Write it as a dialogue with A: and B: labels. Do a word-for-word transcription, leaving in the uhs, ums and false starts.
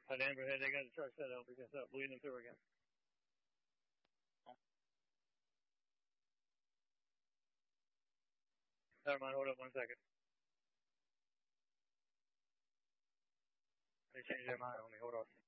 A: At Amberhead, they got the truck set up because uh, bleeding them through again. Never mind, hold up one second. They changed their mind on me, hold on.